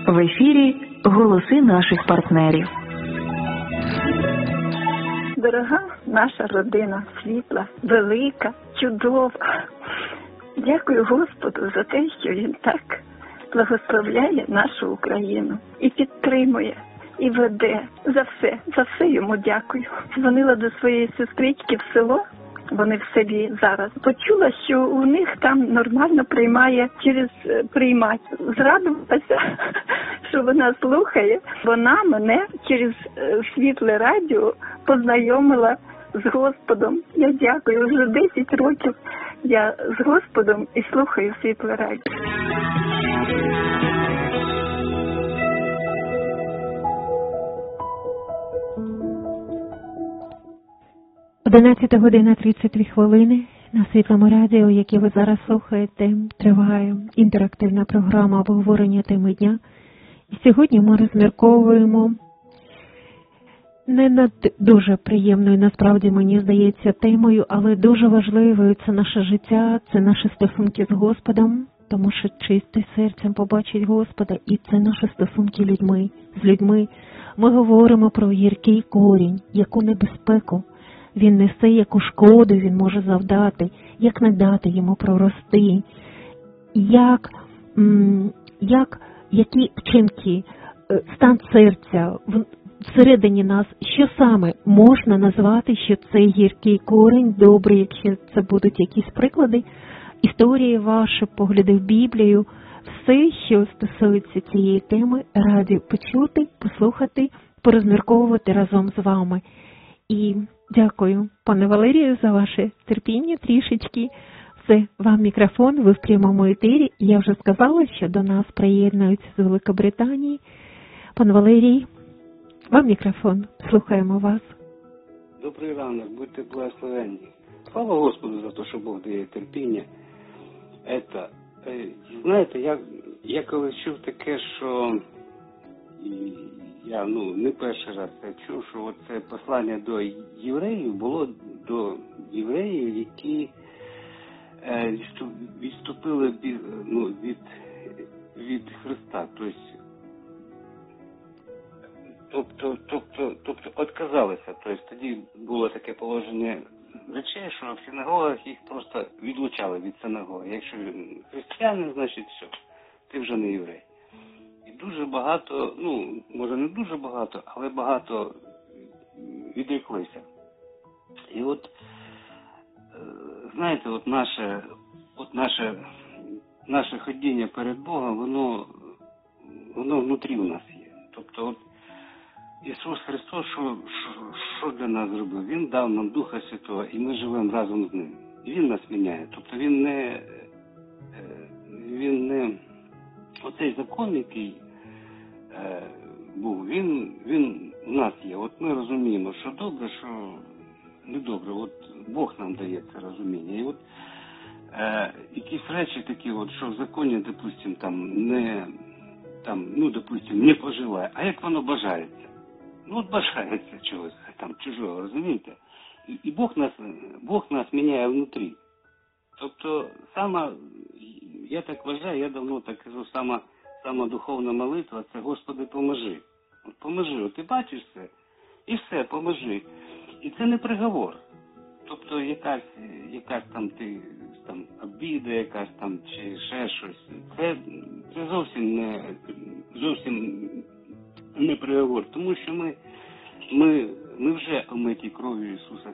В ефірі голоси наших партнерів. Дорога наша родина, світла, велика, чудова. Дякую Господу за те, що Він так благословляє нашу Україну і підтримує, і веде. За все йому дякую. Дзвонила до своєї сестрички в село, вони в селі зараз. Почула, що у них там нормально приймає через приймач. Зрадувалася, що вона слухає. Вона мене через світле радіо познайомила з Господом. Я дякую. Вже 10 років я з Господом і слухаю світле радіо. 11:32 на Світлому радіо, яке ви зараз слухаєте, триває інтерактивна програма обговорення теми дня. І сьогодні ми розмірковуємо не над дуже приємною, насправді, мені здається, темою, але дуже важливою. Це наше життя, це наші стосунки з Господом, тому що чисте серцем побачить Господа, і це наші стосунки з людьми. Ми говоримо про гіркий корінь, яку небезпеку він несе, яку шкоду він може завдати, як не дати йому прорости, які вчинки, стан серця всередині нас, що саме можна назвати, що це гіркий корінь, добре, якщо це будуть якісь приклади, історії ваші, погляди в Біблію, все, що стосується цієї теми, раді почути, послухати, порозмірковувати разом з вами. І дякую, пане Валерію, за ваше терпіння трішечки. Це вам мікрофон, ви в прямому етері. Я вже сказала, що до нас приєднуються з Великобританії. Пан Валерій, вам мікрофон. Слухаємо вас. Добрий ранок, будьте благословенні. Слава Господу за те, що Бог дає терпіння. Знаєте, я колись чув таке, що я не перший раз це чув, що це послання до євреїв було до євреїв, які відступили від Христа, тобто відказалися. Тобто тоді було таке положення речей, що в синагогах їх просто відлучали від синагоги. Якщо християнин, значить все, ти вже не єврей. І дуже багато, може не дуже багато, але багато відреклися. І знаєте, наше ходіння перед Богом, воно внутрі у нас є. Тобто Ісус Христос, що для нас зробив? Він дав нам Духа Святого, і ми живемо разом з Ним. І Він нас міняє. Тобто Він не оцей закон, який був, він у нас є. От ми розуміємо, що добре, що недобре. От Бог нам дає це розуміння. І от якісь речі такі, що в законі, допустим, не пожелає. А як воно бажається? Бажається чогось чужого, розумієте? І Бог нас міняє внутрі. Тобто, я так вважаю, я давно так кажу, сама духовна молитва – це «Господи, поможи». Поможи, ти бачиш це, і все, поможи. І це не приговор. Тобто, якась обіда якась чи ще щось. Це зовсім не приговор, тому що ми вже омиті кров'ю Ісуса